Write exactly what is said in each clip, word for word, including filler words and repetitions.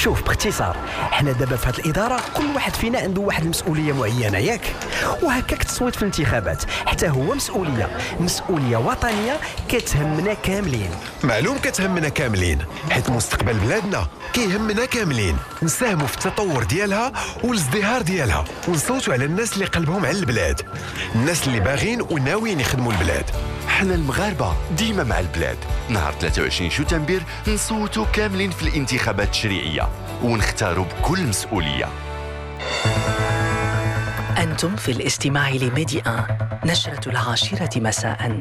شوف باختصار، حنا دابا في هذه الاداره كل واحد فينا عنده واحد المسؤوليه معينه ياك، وهكاك التصويت في الانتخابات حتى هو مسؤوليه مسؤوليه وطنيه كتهمنا كاملين. معلوم كتهمنا كاملين، حيت مستقبل بلادنا كيهمنا كاملين. نساهموا في التطور ديالها والازدهار ديالها، ونصوتوا على الناس اللي قلبهم على البلاد، الناس اللي باغين وناويين يخدموا البلاد. حنا المغاربه ديما مع البلاد. نهار ثلاثة وعشرين شتنبر نصوتوا كاملين في الانتخابات التشريعيه ونختاروا بكل مسؤوليه. أنتم في الاستماع لميدي آن، نشرة العاشرة مساء.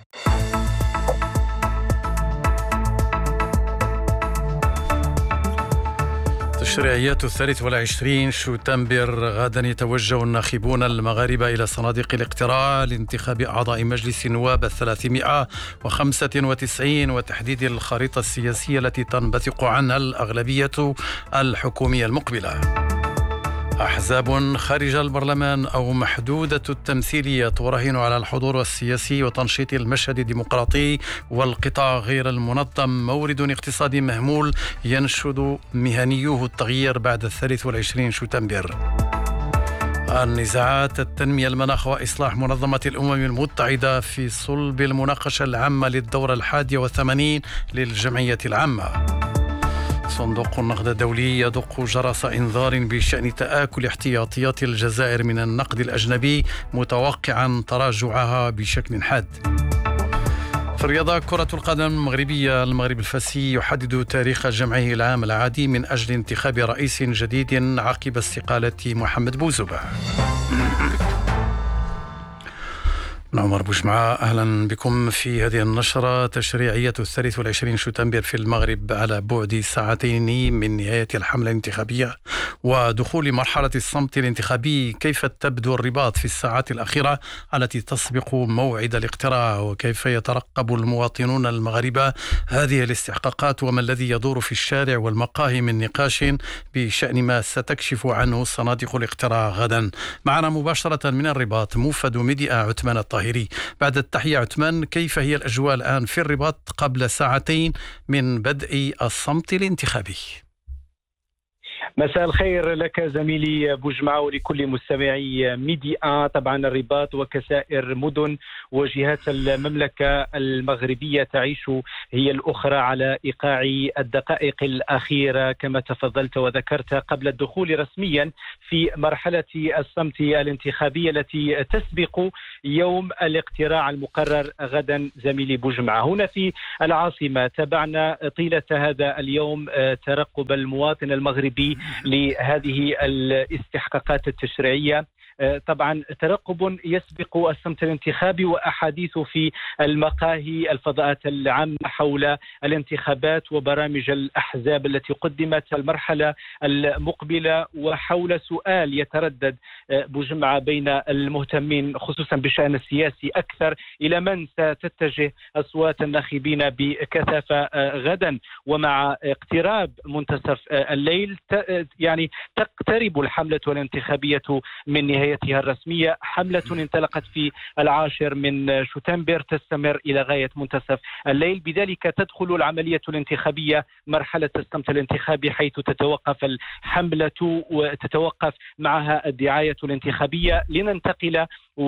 تشريعيات الثالث والعشرين شتنبر غدا يتوجه الناخبون المغاربة إلى صناديق الاقتراع لانتخاب أعضاء مجلس النواب الثلاثمائة وخمسة وتسعين وتحديد الخريطة السياسية التي تنبثق عنها الأغلبية الحكومية المقبلة. أحزاب خارج البرلمان أو محدودة التمثيلية تراهن على الحضور السياسي وتنشيط المشهد الديمقراطي، والقطاع غير المنظم مورد اقتصادي مهمول ينشد مهنيوه التغيير بعد الثالث والعشرين شتنبر. النزاعات، التنمية، المناخ وإصلاح منظمة الأمم المتحدة في صلب المناقشة العامة للدورة الحادية والثمانين للجمعية العامة. صندوق النقد الدولي يدق جرس إنذار بشأن تآكل احتياطيات الجزائر من النقد الأجنبي، متوقعا تراجعها بشكل حاد. في الرياضة، كرة القدم المغربية، المغرب الفاسي يحدد تاريخ جمعه العام العادي من أجل انتخاب رئيس جديد عقب استقالة محمد بوزبع. عمر بوجمعة، أهلا بكم في هذه النشرة. تشريعية الثالث والعشرين شتنبر في المغرب على بعد ساعتين من نهاية الحملة الانتخابية ودخول مرحلة الصمت الانتخابي، كيف تبدو الرباط في الساعات الأخيرة التي تسبق موعد الاقتراع، وكيف يترقب المواطنون المغاربة هذه الاستحقاقات، وما الذي يدور في الشارع والمقاهي من نقاش بشأن ما ستكشف عنه صناديق الاقتراع غدا. معنا مباشرة من الرباط موفد ميديا عثمان الطاهري. بعد التحية عثمان، كيف هي الأجواء الآن في الرباط قبل ساعتين من بدء الصمت الانتخابي؟ مساء الخير لك زميلي بوجمعة ولكل مستمعي ميديا. طبعا الرباط وكسائر مدن وجهات المملكة المغربية تعيش هي الأخرى على إيقاع الدقائق الأخيرة كما تفضلت وذكرت قبل الدخول رسميا في مرحلة الصمت الانتخابية التي تسبق يوم الاقتراع المقرر غدا. زميلي بوجمعة، هنا في العاصمة تابعنا طيلة هذا اليوم ترقب المواطن المغربي لهذه الاستحقاقات التشريعية. طبعا ترقب يسبق الصمت الانتخابي وأحاديث في المقاهي، الفضاءات العامة حول الانتخابات وبرامج الأحزاب التي قدمت المرحلة المقبلة، وحول سؤال يتردد بجمع بين المهتمين خصوصا بالشأن السياسي أكثر، إلى من ستتجه أصوات الناخبين بكثافة غدا. ومع اقتراب منتصف الليل يعني تقترب الحملة الانتخابية من نهاية الرسمية، حملة انطلقت في العاشر من شتنبر تستمر إلى غاية منتصف الليل. بذلك تدخل العملية الانتخابية مرحلة الصمت الانتخابي، حيث تتوقف الحملة وتتوقف معها الدعاية الانتخابية، لننتقل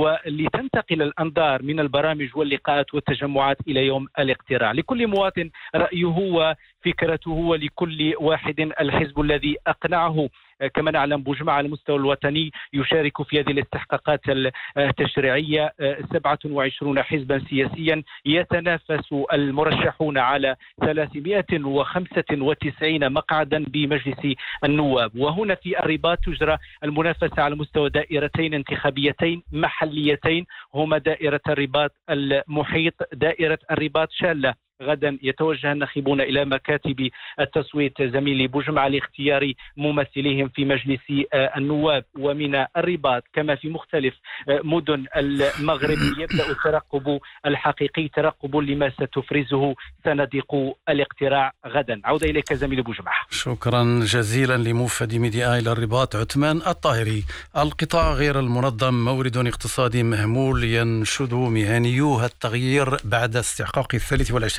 ولتنتقل الأنظار من البرامج واللقاءات والتجمعات إلى يوم الاقتراع. لكل مواطن رأيه وفكرته، ولكل واحد الحزب الذي أقنعه. كما نعلم بوجمع على المستوى الوطني يشارك في هذه الاستحقاقات التشريعية سبعة وعشرين حزبا سياسيا، يتنافس المرشحون على ثلاثمائة وخمسة وتسعين مقعدا بمجلس النواب. وهنا في الرباط تجرى المنافسة على مستوى دائرتين انتخابيتين محليتين، هما دائرة الرباط المحيط، دائرة الرباط شالة. غدا يتوجه الناخبون إلى مكاتب التصويت زميلي بوجمع لاختيار ممثليهم في مجلس النواب. ومن الرباط كما في مختلف مدن المغرب يبدأ الترقب الحقيقي، ترقب لما ستفرزه صناديق الاقتراع غدا. عودة إليك زميلي بوجمع. شكرا جزيلا لموفد ميديا إلى الرباط عثمان الطاهري. القطاع غير المنظم مورد اقتصادي مهمول ينشد مهنيوه التغيير بعد استحقاق الثالث والعشرين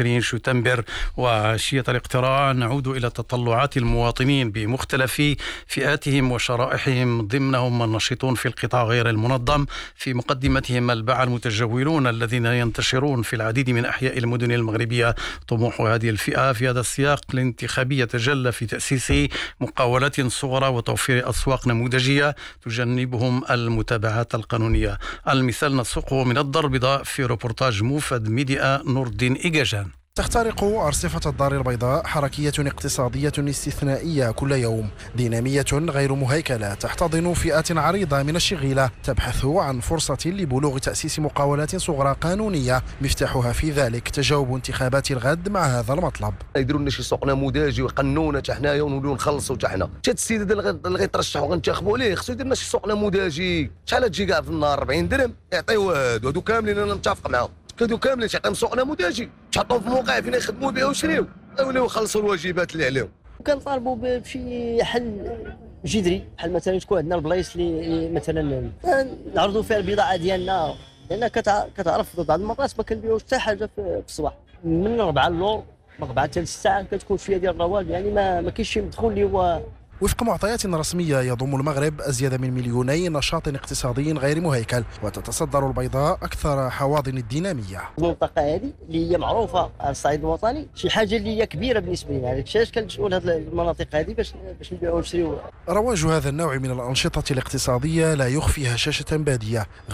كاملين شتنبر. وعشية الاقتراع نعود إلى تطلعات المواطنين بمختلف فئاتهم وشرائحهم، ضمنهم النشطون في القطاع غير المنظم، في مقدمتهم الباعة المتجولون الذين ينتشرون في العديد من أحياء المدن المغربية. طموح هذه الفئة في هذا السياق الانتخابي يتجلى في تأسيس مقاولات صغرى وتوفير أسواق نموذجية تجنبهم المتابعات القانونية. المثال نسوقه من الدار البيضاء في روبورتاج موفد ميديا نور الدين إيجاجان. تخترق أرصفة الدار البيضاء حركية اقتصادية استثنائية كل يوم، دينامية غير مهيكلة تحتضن فئات عريضة من الشغيلة تبحث عن فرصة لبلوغ تأسيس مقاولات صغرى قانونية مفتاحها في ذلك تجاوب انتخابات الغد مع هذا المطلب. يديروا لنا شي سوق نموذجي ويقنونا حتى حنايا ونوليو نخلصوا حتى حنا. حتى السيد اللي غيترشح وغنتخبوا ليه خصو يدير لنا شي سوق نموذجي. شحال تجي كاع في النهار أربعين درهم يعطيو هادو هادو كاملين انا متفق معاهم. هادو كاملين تعطيهم سوق نموذجي تحطوهم في موقع فين يخدموا بها ويشريو ولاو يخلصوا الواجبات اللي عليهم. كنطالبوا بشي حل جذري، بحال مثلا تكون عندنا البلايص اللي مثلا نعرضوا فيها البضاعه ديالنا، لان كتعرف بعض المرات ما كنبيعوش حتى حاجه في الصباح من أربعة اللور أربعة حتى الساعه كتكون شويه ديال الرواد، يعني ما ما كاينش شي مدخول اللي هو. وفق معطيات رسمية يضم المغرب أزيد من مليوني نشاط اقتصادي غير مهيكل، وتتصدر البيضاء أكثر حواضن الدينامية. المنطقة هذه اللي هي معروفة على الصعيد الوطني شي حاجة اللي هي كبيرة بالنسبة لنا، يعني علاش كنشؤوا هذه المناطق هذه باش باش نبيعوا ونشريوا. رواج هذا النوع من الأنشطة الاقتصادية لا يخفي هشاشة بادية.